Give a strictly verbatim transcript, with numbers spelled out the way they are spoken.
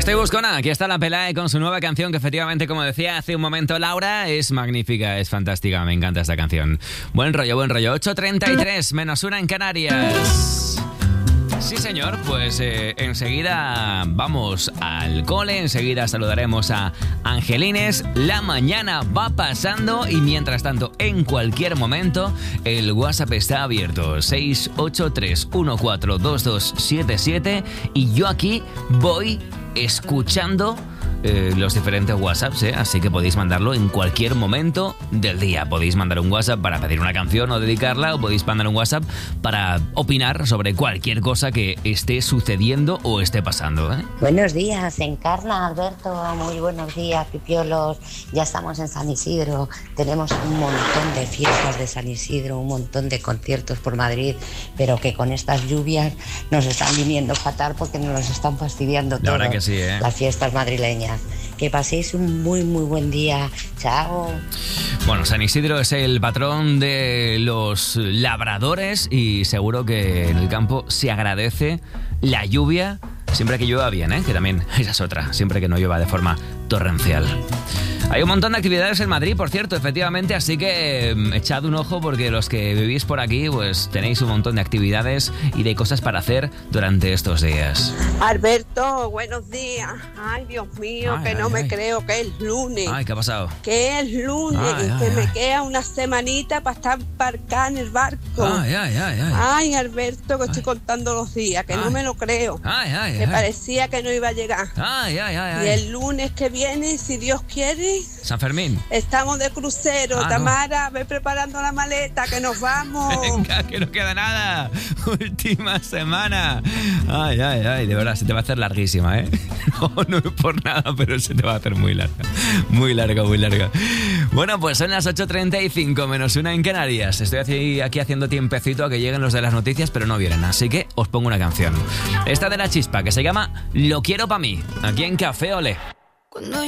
Estoy buscona, aquí está la Pelae con su nueva canción que efectivamente, como decía hace un momento Laura, es magnífica, es fantástica, me encanta esta canción. Buen rollo, buen rollo. ocho treinta y tres, menos una en Canarias. Sí, señor, pues eh, enseguida vamos al cole, enseguida saludaremos a Angelines. La mañana va pasando y mientras tanto, en cualquier momento, el WhatsApp está abierto. seis ocho tres uno cuatro dos dos siete siete y yo aquí voy escuchando eh, los diferentes WhatsApps, ¿eh? Así que podéis mandarlo en cualquier momento del día. Podéis mandar un WhatsApp para pedir una canción o dedicarla, o podéis mandar un WhatsApp para opinar sobre cualquier cosa que esté sucediendo o esté pasando, ¿eh? Buenos días, Encarna, Alberto, muy buenos días, pipiolos. Ya estamos en San Isidro, tenemos un montón de fiestas de San Isidro, un montón de conciertos por Madrid, pero que con estas lluvias nos están viniendo fatal porque nos los están fastidiando todo. La verdad que sí, ¿eh? Las fiestas madrileñas. Que paséis un muy muy buen día. Chao. Bueno, San Isidro es el patrón de los labradores y seguro que en el campo se agradece la lluvia siempre que llueva bien, ¿eh? Que también esa es otra, siempre que no llueva de forma torrencial. Hay un montón de actividades en Madrid, por cierto, efectivamente, así que eh, echad un ojo porque los que vivís por aquí pues tenéis un montón de actividades y de cosas para hacer durante estos días. Alberto, buenos días. Ay, Dios mío, Ay, que ay, no me ay. creo que es lunes. Ay, ¿qué ha pasado? Que es lunes, Ay, ay, que me ay. queda una semanita para estar embarcada en el barco. Ay, ay, ay, ay. Ay, Alberto, que estoy Ay. contando los días, que Ay. no me lo creo. Ay, ay, Que ay. parecía que no iba a llegar. Ay, ay, ay, Y ay. el lunes que viene, si Dios quiere, San Fermín. estamos de crucero. Ah, no. Tamara, ve preparando la maleta, que nos vamos. Venga, que no queda nada. Última semana. Ay, ay, ay, de verdad, se te va a hacer larguísima, ¿eh? No, no es por nada, pero se te va a hacer muy larga. Muy larga, muy larga. Bueno, pues son las ocho treinta y cinco menos una en Canarias. Estoy aquí, aquí haciendo tiempecito a que lleguen los de las noticias, pero no vienen, así que os pongo una canción. Esta de La Chispa, que se llama Lo quiero pa' mí, aquí en Café Olé. Cuando